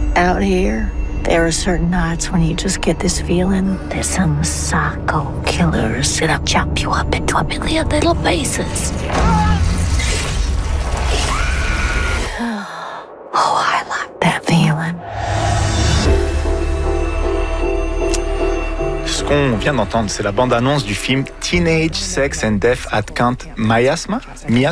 Out here, there are certain nights when you just get this feeling there's some psycho killers gonna chop you up into a million little pieces. Oh, I like that feeling. Ce qu'on vient d'entendre, c'est la bande-annonce du film Teenage Sex and Death at Camp Miasma.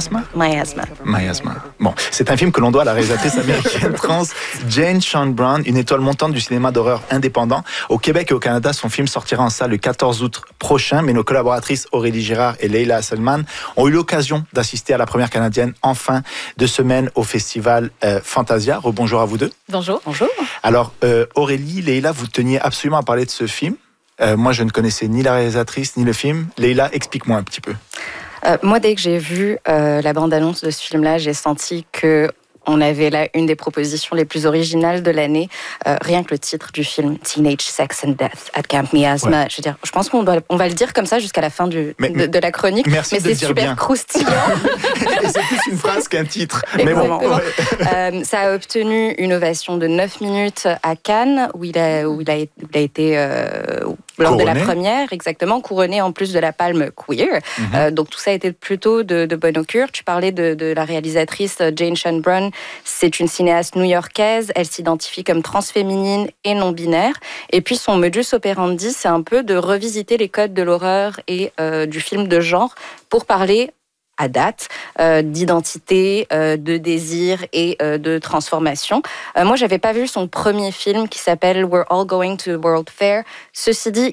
Bon, c'est un film que l'on doit à la réalisatrice américaine trans Jane Sean Brown, une étoile montante du cinéma d'horreur indépendant. Au Québec et au Canada, son film sortira en salle le 14 août prochain, mais nos collaboratrices Aurélie Girard et Leila Hasselman ont eu l'occasion d'assister à la première canadienne en fin de semaine au festival Fantasia. Rebonjour à vous deux. Bonjour. Alors, Aurélie, Leila, vous teniez absolument à parler de ce film. Moi, je ne connaissais ni la réalisatrice, ni le film. Leila, explique-moi un petit peu. Moi, dès que j'ai vu la bande-annonce de ce film-là, j'ai senti que on avait là une des propositions les plus originales de l'année. Rien que le titre du film, Teenage Sex and Death at Camp Miasma. Ouais. Je veux dire, je pense qu'on va le dire comme ça jusqu'à la fin de la chronique. Merci mais de c'est dire super bien. Croustillant. Et c'est plus une phrase qu'un titre. Mais bon, ça a obtenu une ovation de 9 minutes à Cannes, où il a été lors couronné. De la première, exactement, couronné en plus de la palme queer. Donc tout ça a été plutôt de bonne augure. Tu parlais de la réalisatrice Jane Sean Brown. C'est une cinéaste new-yorkaise. Elle s'identifie comme transféminine et non-binaire. Et puis son modus operandi, c'est un peu de revisiter les codes de l'horreur et du film de genre pour parler à date, d'identité, de désir et de transformation. Moi, j'avais pas vu son premier film qui s'appelle We're All Going to the World Fair. Ceci dit,